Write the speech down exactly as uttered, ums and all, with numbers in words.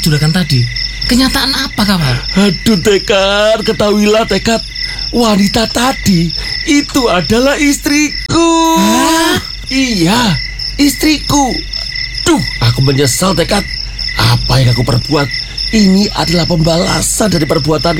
juragan tadi? Kenyataan apa, kawan? Aduh, Tekad, ketahuilah, Tekad. Wanita tadi itu adalah istriku. Hah? Iya, istriku. Duh, aku menyesal, Tekad. Apa yang aku perbuat? Ini adalah pembalasan dari perbuatan